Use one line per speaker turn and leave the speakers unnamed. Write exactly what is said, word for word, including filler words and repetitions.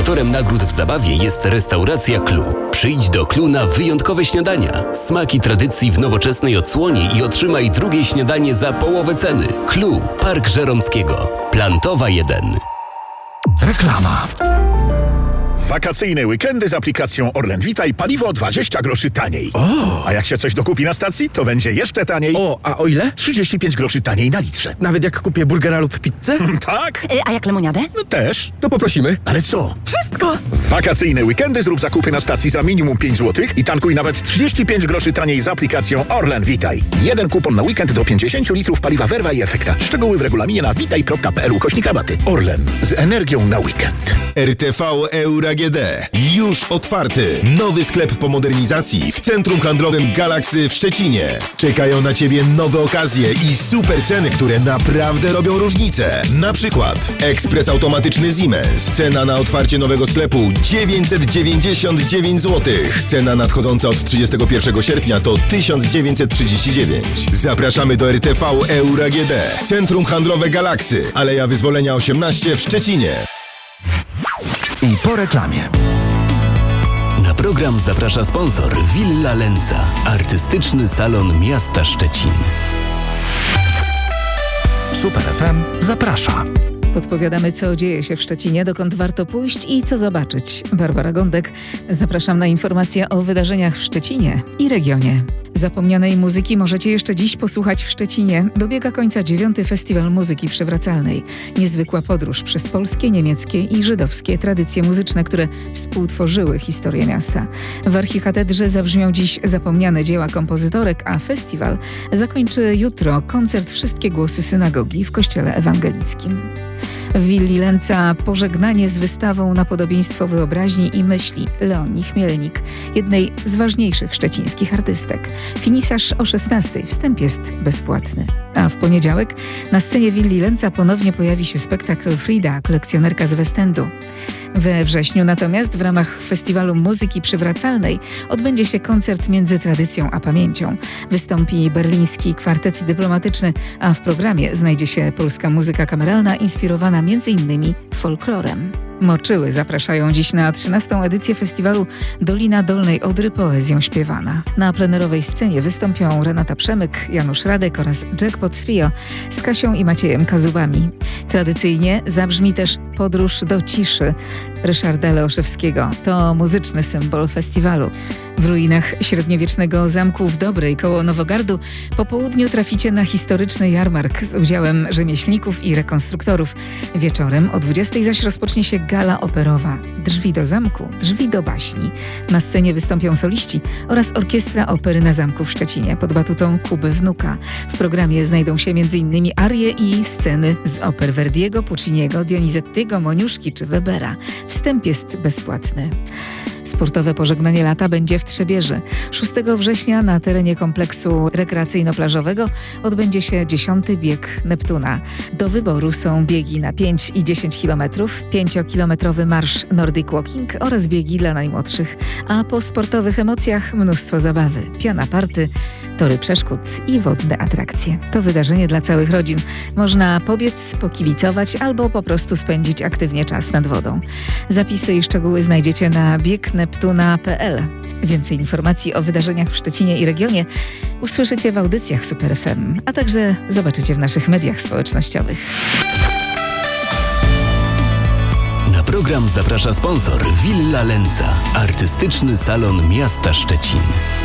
Organizatorem nagród w zabawie jest restauracja Clue. Przyjdź do Clue na wyjątkowe śniadania, smaki tradycji w nowoczesnej odsłonie i otrzymaj drugie śniadanie za połowę ceny. Clue, Park Żeromskiego. Plantowa jeden.
Reklama.
Wakacyjne weekendy z aplikacją Orlen Witaj paliwo dwadzieścia groszy taniej.
O!
A jak się coś dokupi na stacji, to będzie jeszcze taniej.
O, a o ile?
trzydzieści pięć groszy taniej na litrze.
Nawet jak kupię burgera lub pizzę?
Tak?
Y, a jak lemoniadę?
No też.
To poprosimy.
Ale co?
Wszystko!
W wakacyjne weekendy zrób zakupy na stacji za minimum pięć złotych i tankuj nawet trzydzieści pięć groszy taniej z aplikacją Orlen Witaj. Jeden kupon na weekend do pięćdziesiąt litrów paliwa Verva i Efekta. Szczegóły w regulaminie na witaj kropka p l ukośnik rabaty. Orlen. Z energią na weekend.
R T V Euro G D. Już otwarty. Nowy sklep po modernizacji w centrum handlowym Galaxy w Szczecinie. Czekają na Ciebie nowe okazje i super ceny, które naprawdę robią różnicę. Na przykład ekspres automatyczny Siemens. Cena na otwarcie nowego sklepu dziewięćset dziewięćdziesiąt dziewięć złotych. Cena nadchodząca od trzydziestego pierwszego sierpnia to tysiąc dziewięćset trzydzieści dziewięć. Zapraszamy do R T V Euro G D. Centrum handlowe Galaxy. Aleja Wyzwolenia osiemnaście w Szczecinie.
I po reklamie.
Na program zaprasza sponsor Villa Lenca, artystyczny salon miasta Szczecin.
Super F M zaprasza.
Podpowiadamy, co dzieje się w Szczecinie, dokąd warto pójść i co zobaczyć. Barbara Gądek, zapraszam na informacje o wydarzeniach w Szczecinie i regionie. Zapomnianej muzyki możecie jeszcze dziś posłuchać w Szczecinie. Dobiega końca dziewiąty Festiwal Muzyki Przewracalnej. Niezwykła podróż przez polskie, niemieckie i żydowskie tradycje muzyczne, które współtworzyły historię miasta. W Archikatedrze zabrzmią dziś zapomniane dzieła kompozytorek, a festiwal zakończy jutro koncert Wszystkie głosy synagogi w kościele ewangelickim. W Willi Lenca pożegnanie z wystawą na podobieństwo wyobraźni i myśli Leonii Chmielnik, jednej z ważniejszych szczecińskich artystek. Finisaż o szesnastej, wstęp jest bezpłatny. A w poniedziałek na scenie Willi Lenca ponownie pojawi się spektakl Frida, kolekcjonerka z West Endu. We wrześniu natomiast w ramach Festiwalu Muzyki Przywracalnej odbędzie się koncert Między tradycją a pamięcią. Wystąpi berliński kwartet dyplomatyczny, a w programie znajdzie się polska muzyka kameralna inspirowana między innymi folklorem. Moczyły zapraszają dziś na trzynastą edycję festiwalu Dolina Dolnej Odry poezją śpiewana. Na plenerowej scenie wystąpią Renata Przemyk, Janusz Radek oraz Jackpot Trio z Kasią i Maciejem Kazubami. Tradycyjnie zabrzmi też Podróż do ciszy Ryszarda Leoszewskiego. To muzyczny symbol festiwalu. W ruinach średniowiecznego zamku w Dobrej koło Nowogardu po południu traficie na historyczny jarmark z udziałem rzemieślników i rekonstruktorów. Wieczorem o dwudziestej zaś rozpocznie się gala operowa Drzwi do zamku, drzwi do baśni. Na scenie wystąpią soliści oraz Orkiestra Opery na Zamku w Szczecinie pod batutą Kuby Wnuka. W programie znajdą się m.in. arie i sceny z oper Verdiego, Pucciniego, Donizettiego, Moniuszki czy Webera. Wstęp jest bezpłatny. Sportowe pożegnanie lata będzie w Trzebieży. szóstego września na terenie kompleksu rekreacyjno-plażowego odbędzie się dziesiąty bieg Neptuna. Do wyboru są biegi na pięć i dziesięć kilometrów, pięciokilometrowy marsz Nordic Walking oraz biegi dla najmłodszych. A po sportowych emocjach mnóstwo zabawy, piana party, tory przeszkód i wodne atrakcje. To wydarzenie dla całych rodzin. Można pobiec, pokibicować albo po prostu spędzić aktywnie czas nad wodą. Zapisy i szczegóły znajdziecie na bieg neptuna kropka p l. Więcej informacji o wydarzeniach w Szczecinie i regionie usłyszycie w audycjach Super F M, a także zobaczycie w naszych mediach społecznościowych.
Na program zaprasza sponsor Villa Lenca, artystyczny salon miasta Szczecin.